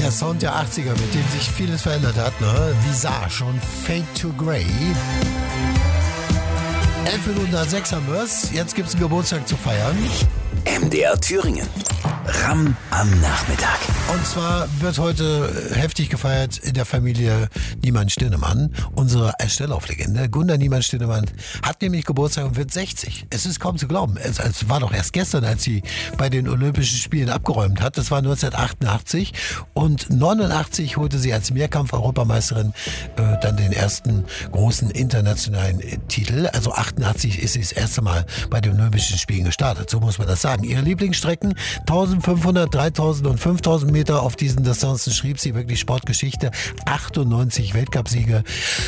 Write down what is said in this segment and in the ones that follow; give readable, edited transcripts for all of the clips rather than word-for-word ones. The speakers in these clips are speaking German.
Der Sound der 80er, mit dem sich vieles verändert hat, ne? Visage und Fade to Grey. 11 Minuten nach 6 haben wir's. Jetzt gibt's einen Geburtstag zu feiern. MDR Thüringen. Ramm am Nachmittag. Und zwar wird heute heftig gefeiert in der Familie Niemann-Stinnemann. Unsere Schnelllauflegende Gunda Niemann-Stinnemann hat nämlich Geburtstag und wird 60. Es ist kaum zu glauben. Es war doch erst gestern, als sie bei den Olympischen Spielen abgeräumt hat. Das war 1988. Und 89 holte sie als Mehrkampf-Europameisterin dann den ersten großen internationalen Titel. Also 88 ist sie das erste Mal bei den Olympischen Spielen gestartet. So muss man das sagen. Ihre Lieblingsstrecken 1500, 3000 und 5000 Meter. Auf diesen Distanzen schrieb sie wirklich Sportgeschichte. 98 Weltcupsiege,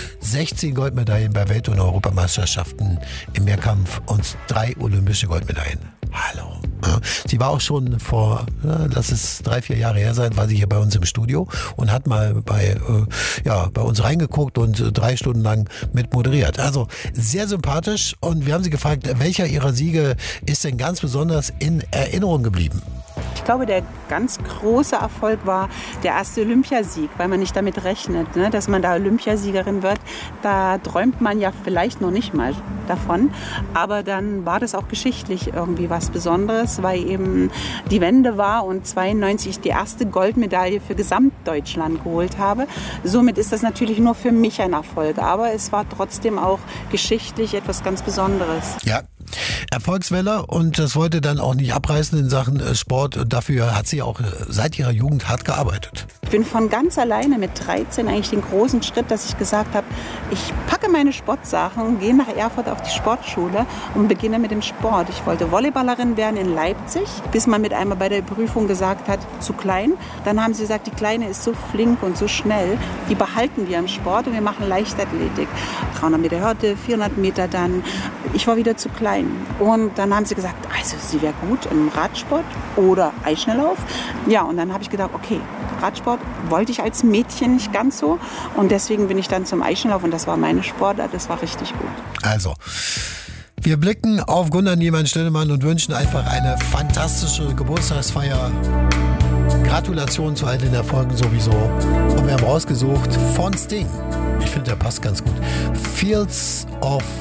16 Goldmedaillen bei Welt- und Europameisterschaften im Mehrkampf und 3 olympische Goldmedaillen. Hallo. Ja, sie war auch schon vor, lass es 3-4 Jahre her sein, war sie hier bei uns im Studio und hat mal bei uns reingeguckt und 3 Stunden lang mit moderiert. Also sehr sympathisch, und wir haben sie gefragt, welcher ihrer Siege ist denn ganz besonders in Erinnerung geblieben? Ich glaube, der ganz große Erfolg war der erste Olympiasieg, weil man nicht damit rechnet, ne, dass man da Olympiasiegerin wird. Da träumt man ja vielleicht noch nicht mal davon. Aber dann war das auch geschichtlich irgendwie was Besonderes, weil eben die Wende war und 92 die erste Goldmedaille für Gesamtdeutschland geholt habe. Somit ist das natürlich nur für mich ein Erfolg. Aber es war trotzdem auch geschichtlich etwas ganz Besonderes. Ja. Erfolgswelle, und das wollte dann auch nicht abreißen in Sachen Sport. Und dafür hat sie auch seit ihrer Jugend hart gearbeitet. Ich bin von ganz alleine mit 13 eigentlich den großen Schritt, dass ich gesagt habe, ich packe meine Sportsachen, gehe nach Erfurt auf die Sportschule und beginne mit dem Sport. Ich wollte Volleyballerin werden in Leipzig, bis man mit einmal bei der Prüfung gesagt hat, zu klein. Dann haben sie gesagt, die Kleine ist so flink und so schnell, die behalten wir im Sport und wir machen Leichtathletik. 300 Meter Hürde, 400 Meter dann. Ich war wieder zu klein. Und dann haben sie gesagt, also sie wäre gut im Radsport oder Eisschnelllauf. Ja, und dann habe ich gedacht, okay, Radsport wollte ich als Mädchen nicht ganz so. Und deswegen bin ich dann zum Eisschnelllauf, und das war meine Sportart, das war richtig gut. Also, wir blicken auf Gunda Niemann-Stinnemann und wünschen einfach eine fantastische Geburtstagsfeier. Gratulation zu all den Erfolgen sowieso. Und wir haben rausgesucht von Sting. Ich finde, der passt ganz gut. Fields of